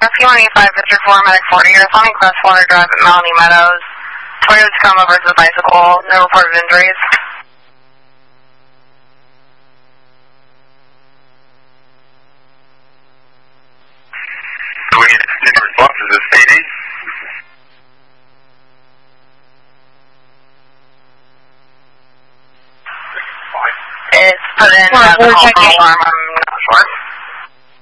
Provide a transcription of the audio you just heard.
P185 District 4, Medic 40. You're on Crest Water Drive at Melanie Meadows. Toyota's come over to the bicycle. No reported injuries. Do we need any responses? Is this PD? It's put in as a call for alarm. I'm not sure.